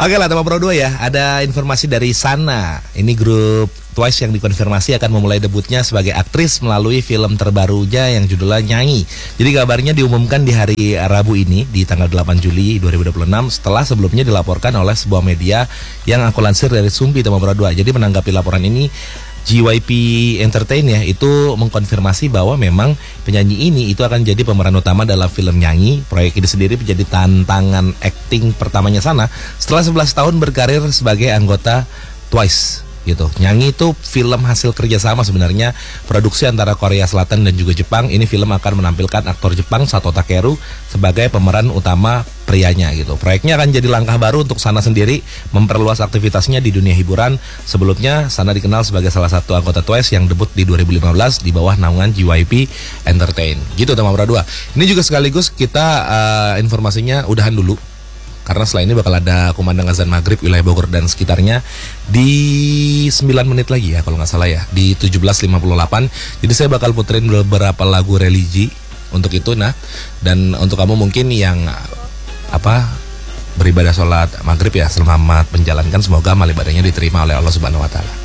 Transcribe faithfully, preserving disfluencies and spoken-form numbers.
Oke lah teman Pro dua ya, ada informasi dari Sana. Ini grup Twice yang dikonfirmasi akan memulai debutnya sebagai aktris melalui film terbarunya yang judulnya Nyanyi. Jadi kabarnya diumumkan di hari Rabu ini di tanggal delapan Juli dua ribu dua puluh enam setelah sebelumnya dilaporkan oleh sebuah media yang aku lansir dari Sumpi teman Pro dua. Jadi menanggapi laporan ini, J Y P Entertain ya itu mengkonfirmasi bahwa memang penyanyi ini itu akan jadi pemeran utama dalam film Nyanyi. Proyek ini sendiri menjadi tantangan akting pertamanya Sana setelah sebelas tahun berkarir sebagai anggota Twice gitu. Nyanyi itu film hasil kerjasama sebenarnya produksi antara Korea Selatan dan juga Jepang. Ini film akan menampilkan aktor Jepang Sato Takeru sebagai pemeran utama prianya gitu. Proyeknya akan jadi langkah baru untuk Sana sendiri memperluas aktivitasnya di dunia hiburan. Sebelumnya Sana dikenal sebagai salah satu anggota Twice yang debut di dua ribu lima belas di bawah naungan J Y P Entertain. Gitu teman Pro dua. Ini juga sekaligus kita uh, informasinya udahan dulu. Karena setelah ini bakal ada kumandang azan maghrib wilayah Bogor dan sekitarnya di sembilan menit lagi ya kalau nggak salah ya, di tujuh belas lima puluh delapan. Jadi saya bakal puterin beberapa lagu religi untuk itu. Nah, dan untuk kamu mungkin yang apa beribadah sholat maghrib ya, selamat menjalankan, semoga amal ibadahnya diterima oleh Allah Subhanahu Wa Taala.